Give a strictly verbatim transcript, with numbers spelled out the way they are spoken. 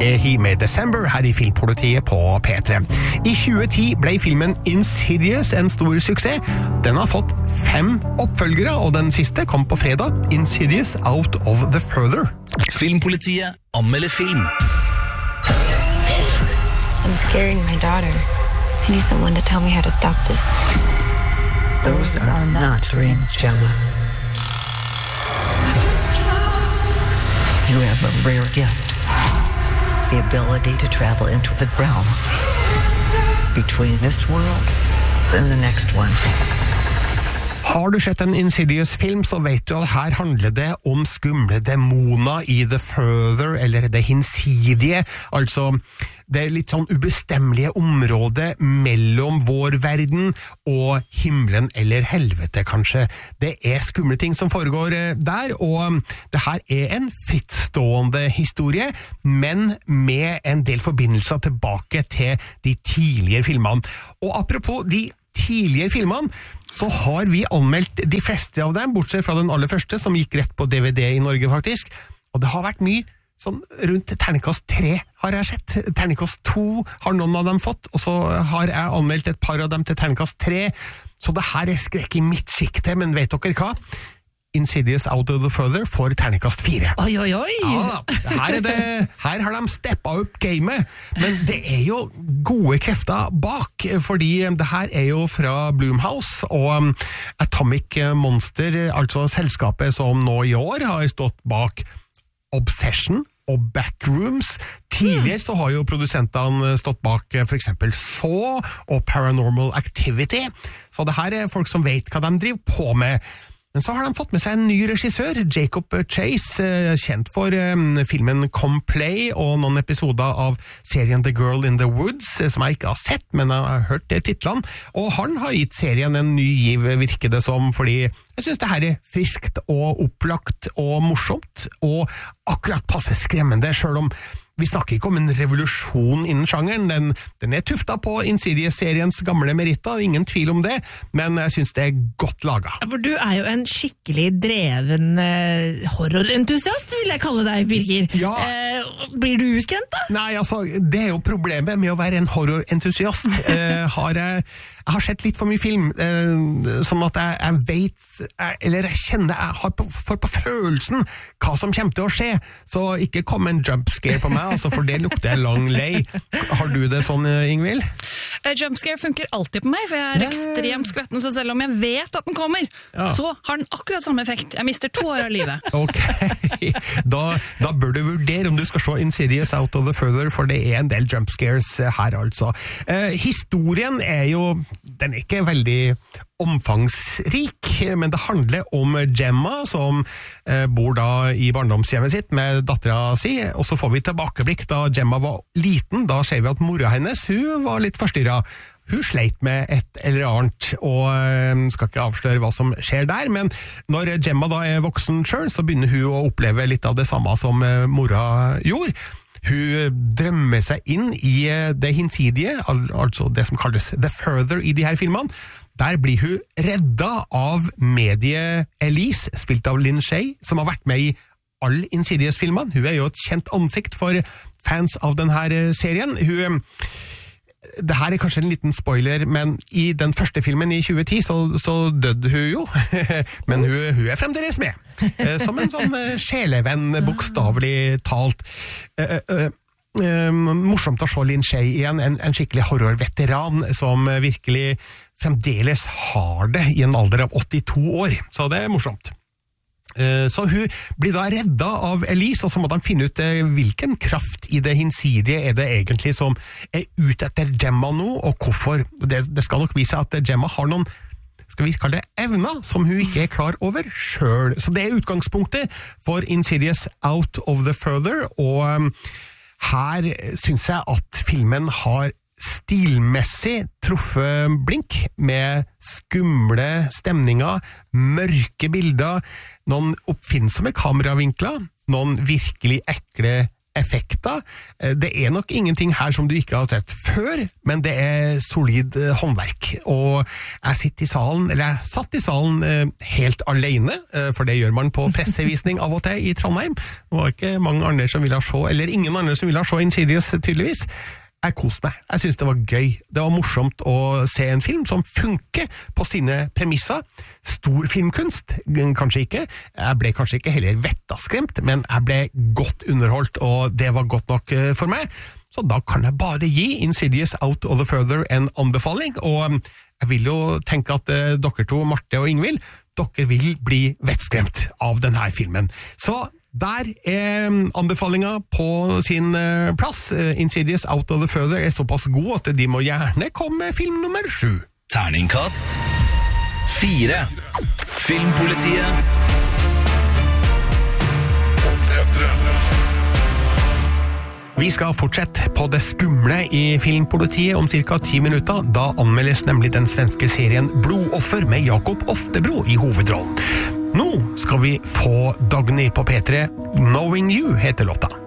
Ehi med December her i Filmpolitiet på P tre. I tjue ti ble filmen Insidious en stor suksess. Den har fått fem oppfølgere, og den siste kom på fredag, Insidious Out of the Further. Filmpolitiet anmelder film. I'm scaring my daughter. I need someone to tell me how to stop this. Those are not dreams, Gemma. You have a rare gift. The ability to travel into the realm between this world and the next one. Har du sett en Insidious-film, så vet du at her handler det om skumle demoner i The Further, eller det hinsidige, altså det litt sånn ubestemmelige området mellom vår verden og himmelen eller helvete, kanskje. Det er skumle ting som foregår der, og det her er en frittstående historie, men med en del forbindelser tilbake til de tidligere filmene. Og apropos de tidligere filmene, så har vi anmeldt de fleste av dem, bortsett fra den aller første, som gikk rett på D V D i Norge faktisk. Og det har vært mye sånn rundt terningkast tre har jeg sett. Terningkast to har noen av dem fått, og så har jeg anmeldt et par av dem til terningkast tre. Så det her er skrekk i mitt sikte, men vet dere hva? Insidious Out of the Further får terningkast fire. Oi, oi, oi! Ja, her, er det, her har de steppet opp gamet, men det er jo gode krefter bak, fordi det her er jo fra Blumhouse, og Atomic Monster, altså selskapet som nå i år har stått bak Obsession og Backrooms. Tidligere så har jo produsentene stått bak for eksempel Saw og Paranormal Activity, så det her er folk som vet hva de driver på med. Men så har de fått med seg en ny regissør, Jacob Chase, kjent for um, filmen Come Play og noen episoder av serien The Girl in the Woods, som jeg ikke har sett, men jeg har hørt det titlene. Og han har gitt serien en ny giv, virker det som, fordi jeg synes det her er friskt og opplagt og morsomt, og akkurat passe skremmende, selv om vi snakker ikke om en revolusjon innen sjangeren. Den, den er tufta på Insidious-seriens gamle meritter, ingen tvil om det, men jeg synes det er godt laget. For du er jo en skikkelig dreven eh, horrorentusiast, vil jeg kalle deg, Birger. Ja. Eh, blir du skremt da? Nei, altså, det er jo problemet med å være en horrorentusiast. eh, har jeg, jeg har sett litt for mye film, eh, som at jeg, jeg vet, jeg, eller jeg kjenner, jeg har på, for på følelsen hva som kommer til å skje, så ikke kom en jumpscare på meg, altså, for det lukter jeg lang lei. Har du det sånn, Ingvild? Uh, jumpscare funker alltid på meg, for jeg er ekstremt skvetten, så selv om jeg vet at den kommer, ja. Så har den akkurat samme effekt. Jeg mister to år av livet. Ok, da, da bør du vurdere om du skal se Insidious Out of the Further, for det er en del jumpscares her, altså. Uh, historien er jo, den er ikke veldig omfangsrik, men det handler om Gemma, som eh, bor da i barndomshjemmet sitt med dattera si, og så får vi tilbakeblikk da Gemma var liten. Da ser vi at mora hennes, hun var litt forstyrret. Hun sleit med et eller annet, og eh, skal ikke avsløre hva som skjer der, men når Gemma da er voksen selv, så begynner hun å oppleve litt av det samme som eh, mora gjorde. Hun drømmer seg inn i det hinsidige, al- altså det som kalles The Further i de her filmene. Der blir hun redda av medie Elise, spilt av Lin Shaye, som har vært med i alle Insidious-filmene. Hun er jo et kjent ansikt for fans av denne serien. Hun, det her er kanskje en liten spoiler, men i den første filmen i tjue ti så, så døde hun jo, men hun, hun er fremdeles med, som en sånn sjelevenn, bokstavelig talt. Uh, uh, uh, morsomt å se Lin Shaye igjen, en, en skikkelig horrorveteran som virkelig fremdeles har det i en alder av åttito år, så det er morsomt. Så hun blir da redda av Elise, og så må de finne ut hvilken kraft i det hinsidige er det egentlig som er ute etter Gemma nå, og hvorfor. Det, det skal nok vise at Gemma har noen, skal vi kalle det evner, som hun ikke er klar over selv. Så det er utgangspunktet for Insidious Out of the Further, og um, her synes jeg at filmen har stilmessig truffet blink med skumle stemninger, mørke bilder, noen oppfinnsomme kameravinkler, noen virkelig ekle effekter. Det er nok ingenting her som du ikke har sett før, men det er solid håndverk. Og jeg sitter i salen, eller jeg satt i salen helt alene, for det gjør man på pressevisning av og til i Trondheim. Det var ikke mange andre som ville se, eller ingen andre som ville se Insidious tydeligvis. Jeg koste meg. Jeg synes det var gøy. Det var morsomt å se en film som funker på sine premisser. Stor filmkunst, kanskje ikke. Jeg ble kanskje ikke heller vettaskremt, men jeg ble godt underholdt, og det var godt nok for meg. Så da kan jeg bare gi Insidious Out of the Further en anbefaling, og jeg vil jo tenke at dere to, Marte og Ingvild, dere vil bli vettskremt av denne filmen. Så der er anbefalinga på sin plass. Insidious Out of the Further er såpass god at de må gjerne komme med film nummer sju. Terningkast fire. Filmpolitiet. Vi skal fortsette på det skumle i Filmpolitiet om cirka ti minutter. Da anmeldes nemlig den svenske serien Blodoffer med Jakob Oftebro i hovedrollen. Nå skal vi få Dagny på P tre. Knowing You heter låta.